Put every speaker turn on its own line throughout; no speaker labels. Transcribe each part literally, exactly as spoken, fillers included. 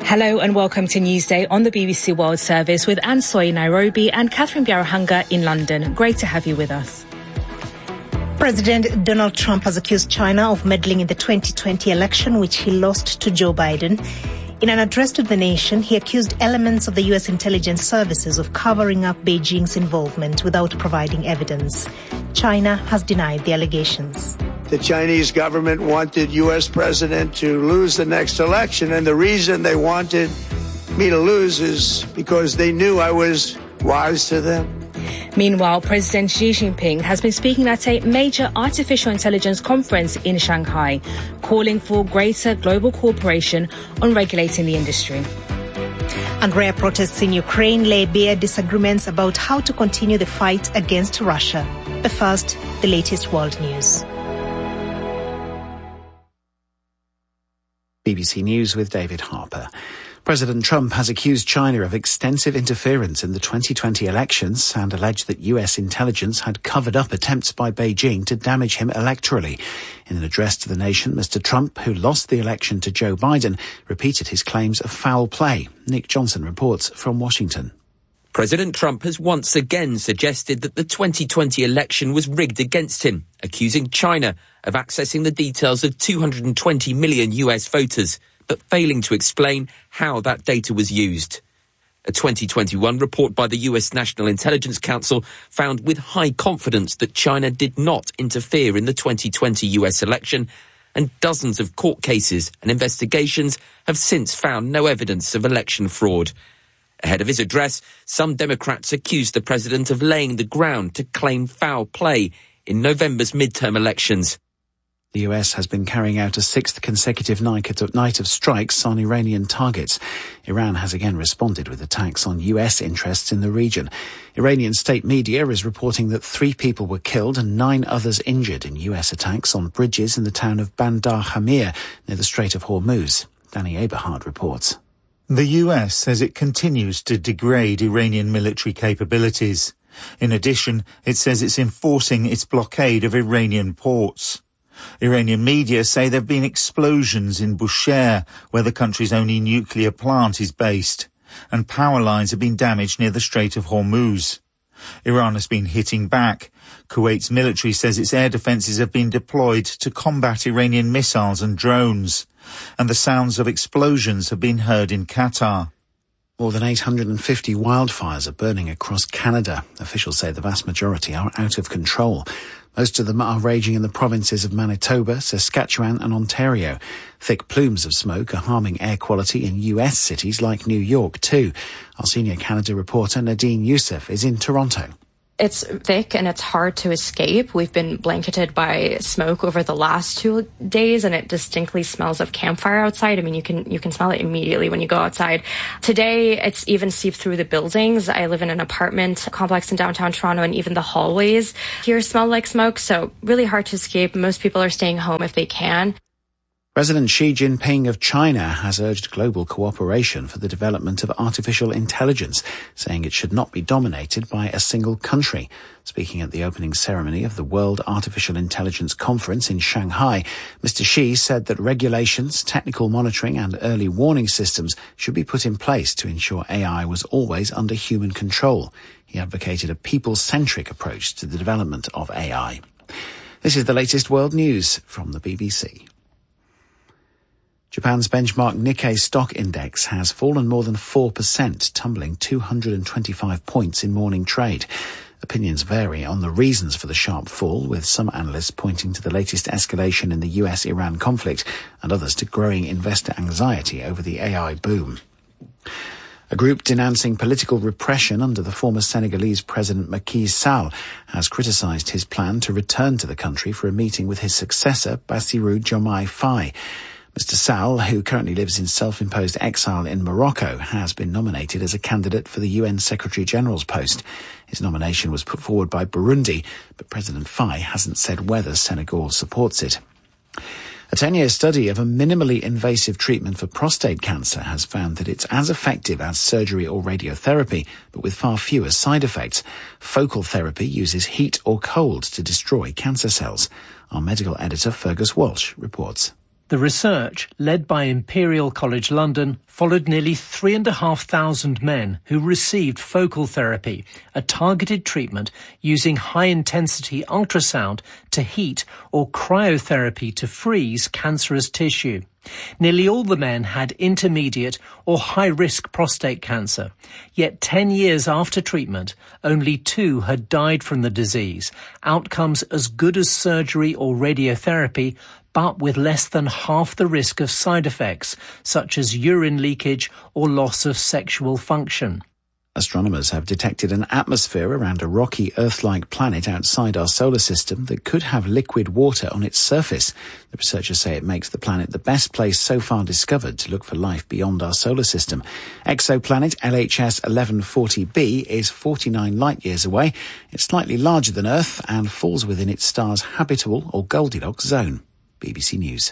Hello and welcome to Newsday on the B B C World Service with Anne Soy in Nairobi and Catherine Biarahanga in London. Great to have you with us.
President Donald Trump has accused China of meddling in the twenty twenty election, which he lost to Joe Biden. In an address to the nation, he accused elements of the U S intelligence services of covering up Beijing's involvement without providing evidence. China has denied the allegations.
The Chinese government wanted U S president to lose the next election, and the reason they wanted me to lose is because they knew I was wise to them.
Meanwhile, President Xi Jinping has been speaking at a major artificial intelligence conference in Shanghai, calling for greater global cooperation on regulating the industry.
And rare protests in Ukraine lay bare disagreements about how to continue the fight against Russia. But first, the latest world news.
B B C News with David Harper. President Trump has accused China of extensive interference in the twenty twenty elections and alleged that U S intelligence had covered up attempts by Beijing to damage him electorally. In an address to the nation, Mister Trump, who lost the election to Joe Biden, repeated his claims of foul play. Nick Johnson reports from Washington.
President Trump has once again suggested that the twenty twenty election was rigged against him, accusing China of accessing the details of two hundred twenty million U S voters, but failing to explain how that data was used. A twenty twenty-one report by the U S National Intelligence Council found with high confidence that China did not interfere in the twenty twenty U S election, and dozens of court cases and investigations have since found no evidence of election fraud. Ahead of his address, some Democrats accused the president of laying the ground to claim foul play in November's midterm elections.
The U S has been carrying out a sixth consecutive night of strikes on Iranian targets. Iran has again responded with attacks on U S interests in the region. Iranian state media is reporting that three people were killed and nine others injured in U S attacks on bridges in the town of Bandar Hamir near the Strait of Hormuz. Danny Aberhard reports.
The U S says it continues to degrade Iranian military capabilities. In addition, it says it's enforcing its blockade of Iranian ports. Iranian media say there have been explosions in Bushehr, where the country's only nuclear plant is based, and power lines have been damaged near the Strait of Hormuz. Iran has been hitting back. Kuwait's military says its air defences have been deployed to combat Iranian missiles and drones. And the sounds of explosions have been heard in Qatar.
More than eight hundred fifty wildfires are burning across Canada. Officials say the vast majority are out of control. Most of them are raging in the provinces of Manitoba, Saskatchewan and Ontario. Thick plumes of smoke are harming air quality in U S cities like New York too. Our senior Canada reporter Nadine Youssef is in Toronto.
It's thick and it's hard to escape. We've been blanketed by smoke over the last two days and it distinctly smells of campfire outside. I mean, you can you can smell it immediately when you go outside. Today, it's even seeped through the buildings. I live in an apartment complex in downtown Toronto and even the hallways here smell like smoke. So really hard to escape. Most people are staying home if they can.
President Xi Jinping of China has urged global cooperation for the development of artificial intelligence, saying it should not be dominated by a single country. Speaking at the opening ceremony of the World Artificial Intelligence Conference in Shanghai, Mister Xi said that regulations, technical monitoring and early warning systems should be put in place to ensure A I was always under human control. He advocated a people-centric approach to the development of A I. This is the latest world news from the B B C. Japan's benchmark Nikkei stock index has fallen more than four percent, tumbling two hundred twenty-five points in morning trade. Opinions vary on the reasons for the sharp fall, with some analysts pointing to the latest escalation in the U S Iran conflict and others to growing investor anxiety over the A I boom. A group denouncing political repression under the former Senegalese President Macky Sall has criticised his plan to return to the country for a meeting with his successor, Bassirou Diomaye Faye. Mister Sall, who currently lives in self-imposed exile in Morocco, has been nominated as a candidate for the U N Secretary-General's post. His nomination was put forward by Burundi, but President Faye hasn't said whether Senegal supports it. A ten-year study of a minimally invasive treatment for prostate cancer has found that it's as effective as surgery or radiotherapy, but with far fewer side effects. Focal therapy uses heat or cold to destroy cancer cells. Our medical editor Fergus Walsh reports.
The research, led by Imperial College London, followed nearly three and a half thousand men who received focal therapy, a targeted treatment using high-intensity ultrasound to heat or cryotherapy to freeze cancerous tissue. Nearly all the men had intermediate or high-risk prostate cancer. Yet ten years after treatment, only two had died from the disease, outcomes as good as surgery or radiotherapy, but with less than half the risk of side effects, such as urine leakage or loss of sexual function.
Astronomers have detected an atmosphere around a rocky Earth-like planet outside our solar system that could have liquid water on its surface. The researchers say it makes the planet the best place so far discovered to look for life beyond our solar system. Exoplanet L H S eleven forty b is forty-nine light-years away. It's slightly larger than Earth and falls within its star's habitable or Goldilocks zone. B B C News.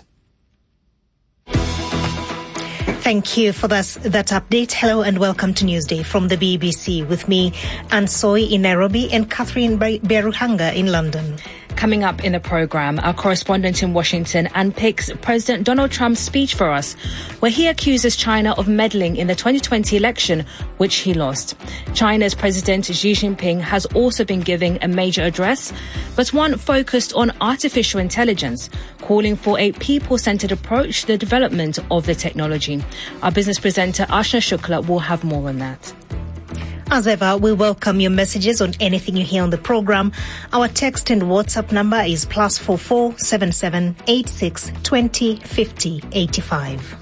Thank you for this, that update. Hello and welcome to Newsday from the B B C with me, Anne Soy in Nairobi and Catherine Beruhanga in London.
Coming up in the programme, our correspondent in Washington unpicks President Donald Trump's speech for us, where he accuses China of meddling in the twenty twenty election, which he lost. China's President Xi Jinping has also been giving a major address, but one focused on artificial intelligence, calling for a people-centred approach to the development of the technology. Our business presenter Ashna Shukla will have more on that.
As ever, we welcome your messages on anything you hear on the program. Our text and WhatsApp number is plus four four seven seven eight six twenty fifty eighty five.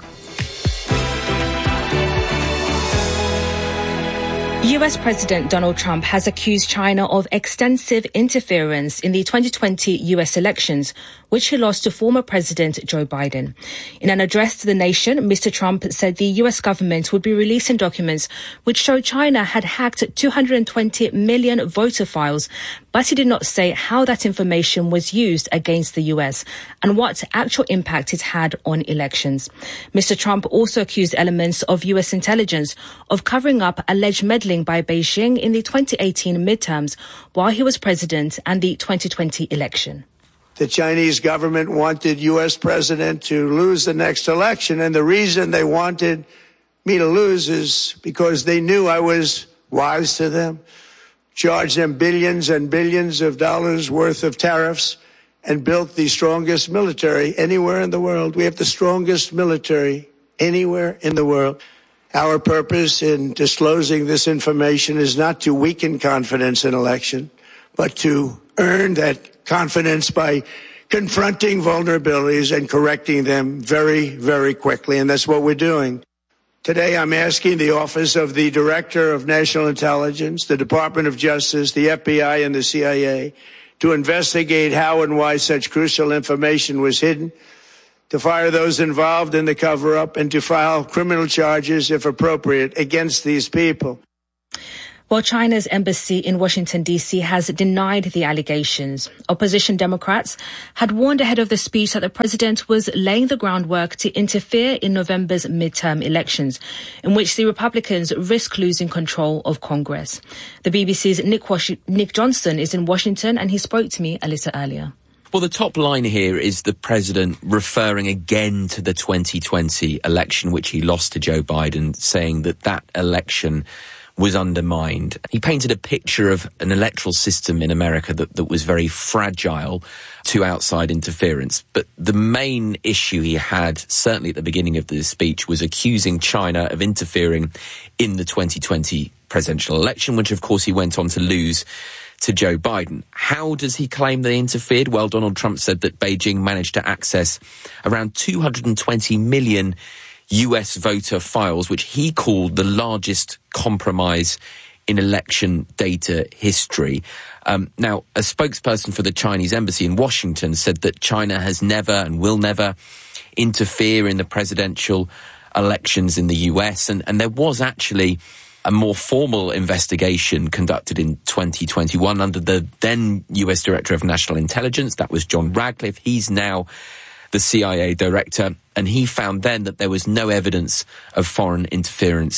U S President Donald Trump has accused China of extensive interference in the twenty twenty U S elections, which he lost to former President Joe Biden. In an address to the nation, Mister Trump said the U S government would be releasing documents which show China had hacked two hundred twenty million voter files, but he did not say how that information was used against the U S and what actual impact it had on elections. Mister Trump also accused elements of U S intelligence of covering up alleged meddling by Beijing in the twenty eighteen midterms while he was president and the twenty twenty election.
The Chinese government wanted U S president to lose the next election, and the reason they wanted me to lose is because they knew I was wise to them, charged them billions and billions of dollars worth of tariffs, and built the strongest military anywhere in the world. We have the strongest military anywhere in the world. Our purpose in disclosing this information is not to weaken confidence in election, but to earn that confidence by confronting vulnerabilities and correcting them very, very quickly. And that's what we're doing. Today, I'm asking the Office of the Director of National Intelligence, the Department of Justice, the F B I, and the C I A to investigate how and why such crucial information was hidden, to fire those involved in the cover-up, and to file criminal charges, if appropriate, against these people.
Well, China's embassy in Washington, D C has denied the allegations. Opposition Democrats had warned ahead of the speech that the president was laying the groundwork to interfere in November's midterm elections, in which the Republicans risk losing control of Congress. The B B C's Nick, Wash- Nick Johnson is in Washington, and he spoke to me a little earlier.
Well, the top line here is the president referring again to the twenty twenty election, which he lost to Joe Biden, saying that that election was undermined. He painted a picture of an electoral system in America that, that was very fragile to outside interference. But the main issue he had, certainly at the beginning of the speech, was accusing China of interfering in the twenty twenty presidential election, which of course he went on to lose to Joe Biden. How does he claim they interfered? Well, Donald Trump said that Beijing managed to access around two hundred twenty million U S voter files, which he called the largest compromise in election data history. Um, now, a spokesperson for the Chinese embassy in Washington said that China has never and will never interfere in the presidential elections in the U S, and, and there was actually a more formal investigation conducted in twenty twenty-one under the then U S Director of National Intelligence. That was John Radcliffe. He's now the C I A director, and he found then that there was no evidence of foreign interference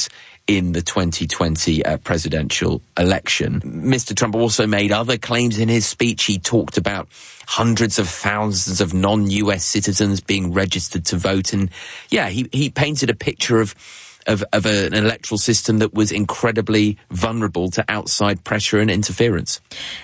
in the twenty twenty uh, presidential election. Mister Trump also made other claims in his speech. He talked about hundreds of thousands of non-U S citizens being registered to vote. And yeah, he, he painted a picture of Of, of a, an electoral system that was incredibly vulnerable to outside pressure and interference.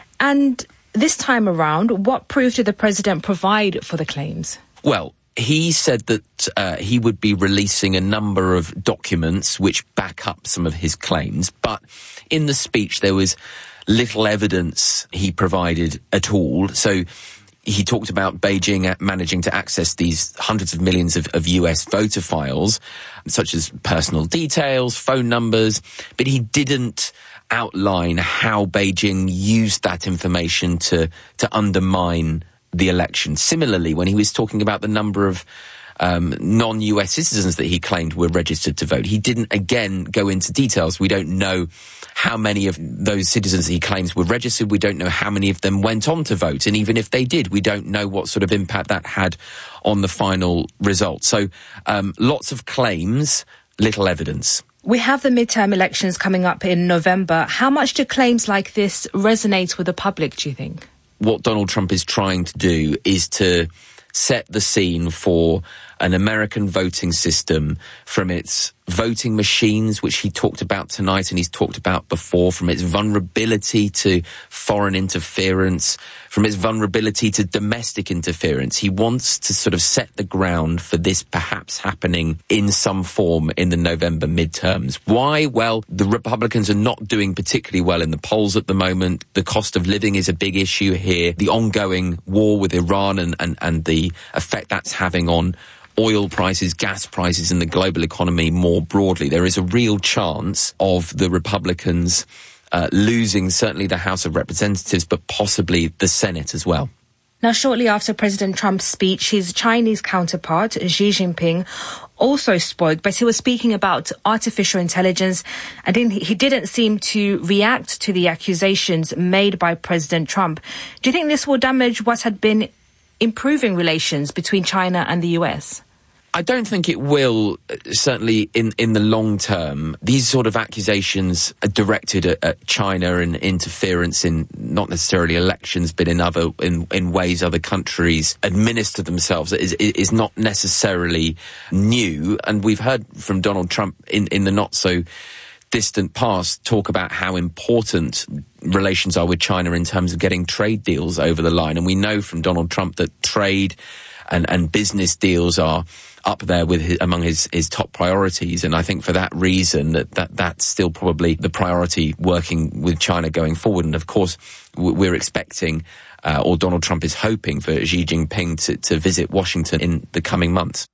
And this time around, what proof did the president provide for the claims?
Well, he said that uh, he would be releasing a number of documents which back up some of his claims, but in the speech there was little evidence he provided at all. So he talked about Beijing managing to access these hundreds of millions of, of U S voter files, such as personal details, phone numbers, but he didn't outline how Beijing used that information to, to undermine the election. Similarly, when he was talking about the number of Um, non-U S citizens that he claimed were registered to vote, he didn't again go into details. We don't know how many of those citizens he claims were registered. We don't know how many of them went on to vote. And even if they did, we don't know what sort of impact that had on the final result. So um, lots of claims, little evidence.
We have the midterm elections coming up in November. How much do claims like this resonate with the public, do you think?
What Donald Trump is trying to do is to set the scene for an American voting system, from its voting machines, which he talked about tonight and he's talked about before, from its vulnerability to foreign interference, from its vulnerability to domestic interference. He wants to sort of set the ground for this perhaps happening in some form in the November midterms. Why? Well, the Republicans are not doing particularly well in the polls at the moment. The cost of living is a big issue here. The ongoing war with Iran and, and, and the effect that's having on oil prices, gas prices, and the global economy more broadly. There is a real chance of the Republicans uh, losing certainly the House of Representatives, but possibly the Senate as well.
Now, shortly after President Trump's speech, his Chinese counterpart, Xi Jinping, also spoke, but he was speaking about artificial intelligence, and he didn't seem to react to the accusations made by President Trump. Do you think this will damage what had been improving relations between China and the U S?
I don't think it will, certainly in, in the long term. These sort of accusations are directed at, at China and interference in not necessarily elections, but in other in, in ways other countries administer themselves is, is not necessarily new. And we've heard from Donald Trump in, in the not so distant past talk about how important relations are with China in terms of getting trade deals over the line. And we know from Donald Trump that trade and, and business deals are up there with his, among his, his top priorities. And I think for that reason that, that that's still probably the priority, working with China going forward. And of course, we're expecting, uh, or Donald Trump is hoping for Xi Jinping to, to visit Washington in the coming months.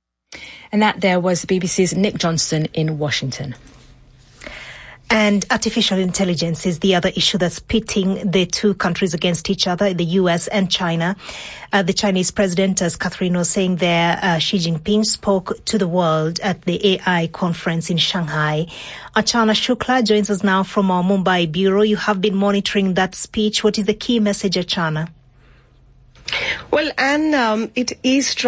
And that there was B B C's Nick Johnston in Washington.
And artificial intelligence is the other issue that's pitting the two countries against each other, the U S and China. Uh, the Chinese president, as Catherine was saying there, uh, Xi Jinping spoke to the world at the A I conference in Shanghai. Achana Shukla joins us now from our Mumbai bureau. You have been monitoring that speech. What is the key message, Achana?
Well, Anne, um, it is